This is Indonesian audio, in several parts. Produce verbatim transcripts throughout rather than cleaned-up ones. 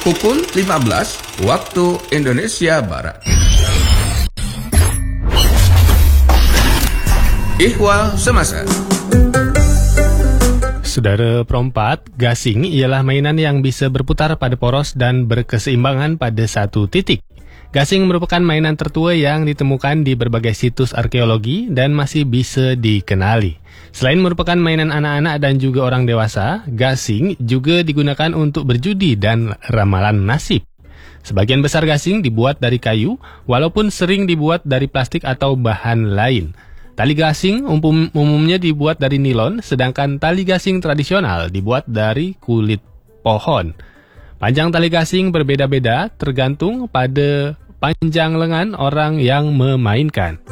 pukul lima belas waktu Indonesia Barat. Ihwal Semasa. Saudara perempat, gasing ialah mainan yang bisa berputar pada poros dan berkeseimbangan pada satu titik. Gasing merupakan mainan tertua yang ditemukan di berbagai situs arkeologi dan masih bisa dikenali. Selain merupakan mainan anak-anak dan juga orang dewasa, gasing juga digunakan untuk berjudi dan ramalan nasib. Sebagian besar gasing dibuat dari kayu, walaupun sering dibuat dari plastik atau bahan lain. Tali gasing umum, umumnya dibuat dari nilon, sedangkan tali gasing tradisional dibuat dari kulit pohon. Panjang tali gasing berbeda-beda tergantung pada panjang lengan orang yang memainkan.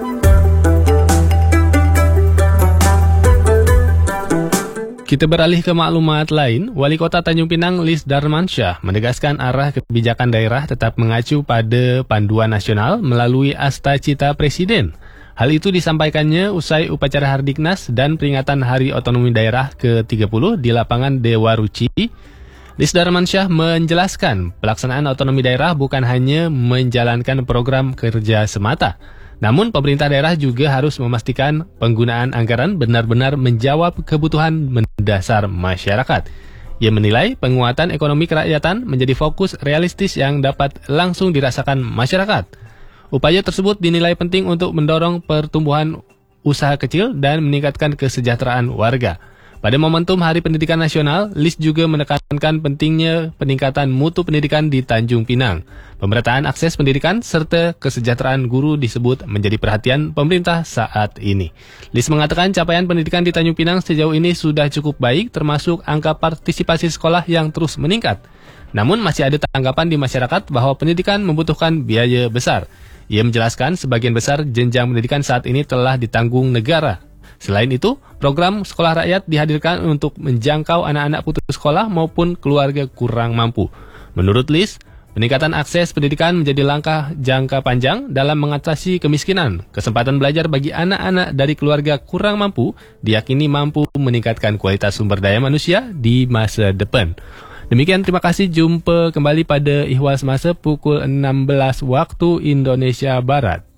Kita beralih ke maklumat lain. Wali Kota Tanjung Pinang, Lis Darmansyah, menegaskan arah kebijakan daerah tetap mengacu pada panduan nasional melalui Asta Cita Presiden. Hal itu disampaikannya usai upacara Hardiknas dan peringatan Hari Otonomi Daerah ke tiga puluh di lapangan Dewa Ruci. Lis Darmansyah menjelaskan pelaksanaan otonomi daerah bukan hanya menjalankan program kerja semata, namun pemerintah daerah juga harus memastikan penggunaan anggaran benar-benar menjawab kebutuhan mendasar masyarakat. Ia menilai penguatan ekonomi kerakyatan menjadi fokus realistis yang dapat langsung dirasakan masyarakat. Upaya tersebut dinilai penting untuk mendorong pertumbuhan usaha kecil dan meningkatkan kesejahteraan warga. Pada momentum Hari Pendidikan Nasional, Lis juga menekankan pentingnya peningkatan mutu pendidikan di Tanjung Pinang. Pemerataan akses pendidikan serta kesejahteraan guru disebut menjadi perhatian pemerintah saat ini. Lis mengatakan capaian pendidikan di Tanjung Pinang sejauh ini sudah cukup baik, termasuk angka partisipasi sekolah yang terus meningkat. Namun masih ada tanggapan di masyarakat bahwa pendidikan membutuhkan biaya besar. Ia menjelaskan sebagian besar jenjang pendidikan saat ini telah ditanggung negara. Selain itu, program sekolah rakyat dihadirkan untuk menjangkau anak-anak putus sekolah maupun keluarga kurang mampu. Menurut Lis, peningkatan akses pendidikan menjadi langkah jangka panjang dalam mengatasi kemiskinan. Kesempatan belajar bagi anak-anak dari keluarga kurang mampu diyakini mampu meningkatkan kualitas sumber daya manusia di masa depan. Demikian, terima kasih. Jumpa kembali pada Ihwal Semasa pukul enam belas waktu Indonesia Barat.